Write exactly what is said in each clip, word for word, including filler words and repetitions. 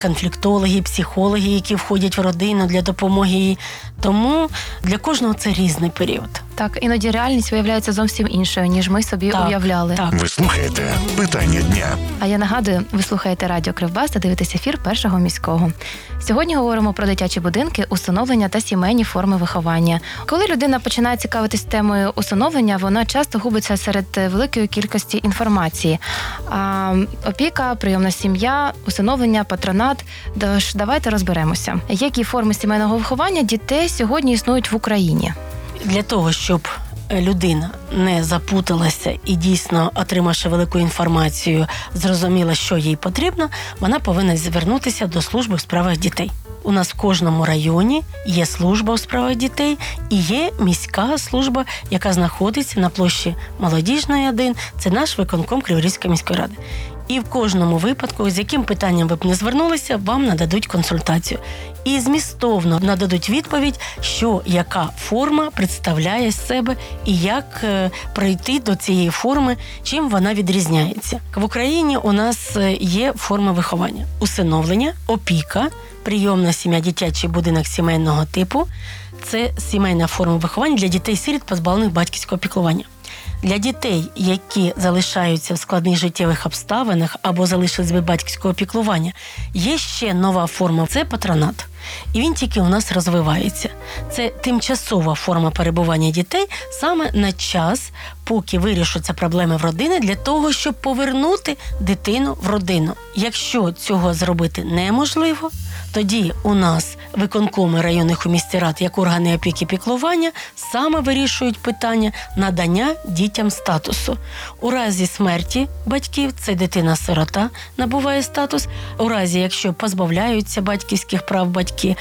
конфліктологи, психологи, які входять в родину для допомоги їй. Тому для кожного це різний період. Так, іноді реальність виявляється зовсім іншою, ніж ми собі так, уявляли. Так. Ви слухаєте «Питання дня». А я нагадую, ви слухаєте радіо Кривбас та дивитесь ефір Першого міського. Сьогодні говоримо про дитячі будинки, усиновлення та сімейні форми виховання. Коли людина починає цікавитись темою усиновлення, вона часто губиться серед великої кількості інформації. А, опіка, прийомна сім'я, усиновлення, патронат. Тож давайте розберемося, які форми сімейного виховання дітей сьогодні існують в Україні. Для того, щоб людина не запуталася і дійсно, отримавши велику інформацію, зрозуміла, що їй потрібно, вона повинна звернутися до служби у справах дітей. У нас в кожному районі є служба у справах дітей і є міська служба, яка знаходиться на площі Молодіжної, один. Це наш виконком Криворізької міської ради. І в кожному випадку, з яким питанням ви б не звернулися, вам нададуть консультацію. І змістовно нададуть відповідь, що яка форма представляє з себе і як е, пройти до цієї форми, чим вона відрізняється. В Україні у нас є форми виховання: усиновлення, опіка, прийомна сім'я, дитячий будинок сімейного типу. Це сімейна форма виховання для дітей-сиріт, позбавлених батьківського піклування. Для дітей, які залишаються в складних життєвих обставинах або залишились без батьківського піклування, є ще нова форма – це патронат. І він тільки у нас розвивається. Це тимчасова форма перебування дітей саме на час, поки вирішуються проблеми в родині, для того, щоб повернути дитину в родину. Якщо цього зробити неможливо, тоді у нас виконкоми районних у місті рад, як органи опіки піклування, саме вирішують питання надання дітям статусу. У разі смерті батьків, це дитина-сирота набуває статус. У разі, якщо позбавляються батьківських прав батьки,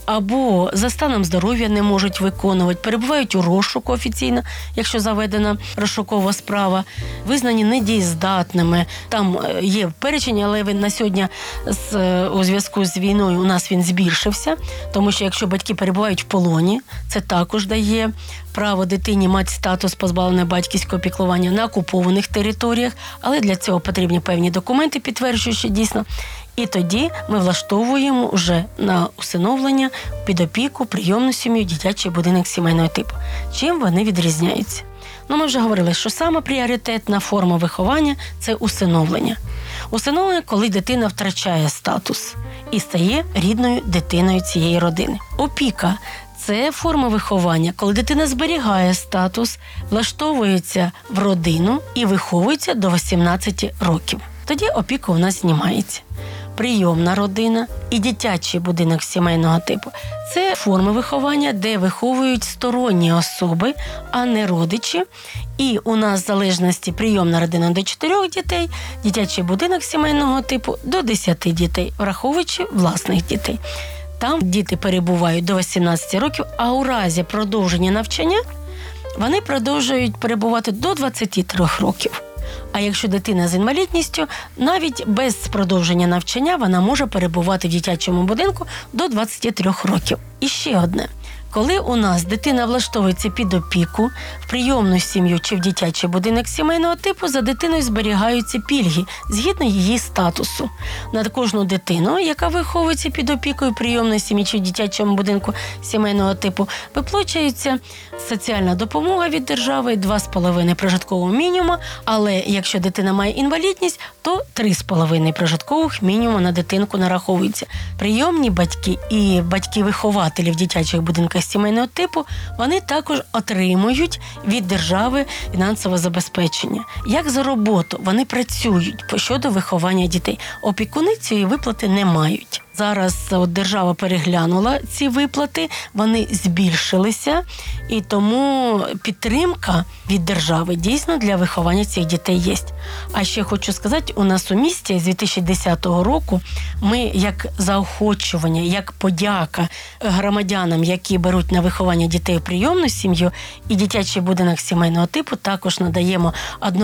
або за станом здоров'я не можуть виконувати, перебувають у розшуку офіційно, якщо заведена розшукова справа, визнані недієздатними. Там є перечень, але він на сьогодні з, у зв'язку з війною у нас він збільшився, тому що якщо батьки перебувають в полоні, це також дає право дитині мати статус позбавленого батьківського піклування на окупованих територіях, але для цього потрібні певні документи, підтверджуючи дійсно. І тоді ми влаштовуємо вже на усиновлення, під опіку, прийомну сім'ю, дитячий будинок сімейного типу. Чим вони відрізняються? Ну, ми вже говорили, що саме пріоритетна форма виховання – це усиновлення. Усиновлення, коли дитина втрачає статус і стає рідною дитиною цієї родини. Опіка – це форма виховання, коли дитина зберігає статус, влаштовується в родину і виховується до вісімнадцяти років. Тоді опіка у нас знімається. Прийомна родина і дитячий будинок сімейного типу – це форми виховання, де виховують сторонні особи, а не родичі. І у нас в залежності прийомна родина до чотирьох дітей, дитячий будинок сімейного типу до десяти дітей, враховуючи власних дітей. Там діти перебувають до вісімнадцяти років, а у разі продовження навчання вони продовжують перебувати до двадцяти трьох років. А якщо дитина з інвалідністю, навіть без продовження навчання вона може перебувати в дитячому будинку до двадцяти трьох років. І ще одне. Коли у нас дитина влаштовується під опіку, в прийомну сім'ю чи в дитячий будинок сімейного типу, за дитиною зберігаються пільги згідно її статусу. На кожну дитину, яка виховується під опікою прийомної сім'ї чи в дитячому будинку сімейного типу, виплачується соціальна допомога від держави два з половиною прожиткового мінімуму, але якщо дитина має інвалідність, то три з половиною прожиткових мінімуму на дитинку нараховується. Прийомні батьки і батьки-вихователі в дитячих будинках сімейного типу, вони також отримують від держави фінансове забезпечення. Як за роботу вони працюють щодо виховання дітей. Опікуни цієї виплати не мають. Зараз от держава переглянула ці виплати, вони збільшилися, і тому підтримка від держави дійсно для виховання цих дітей є. А ще хочу сказати, у нас у місті з дві тисячі десятого року ми як заохочування, як подяка громадянам, які беруть на виховання дітей у прийомну сім'ю і дитячий будинок сімейного типу, також надаємо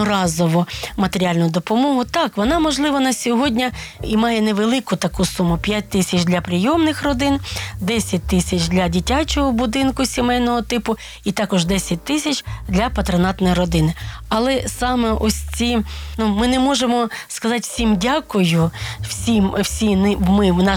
одноразову матеріальну допомогу. Так, вона, можливо, на сьогодні і має невелику таку суму – п'ять п'ять тисяч для прийомних родин, десять тисяч для дитячого будинку сімейного типу і також десять тисяч для патронатної родини. Але саме ось ці, ну, ми не можемо сказати всім дякую, всім, всі ми в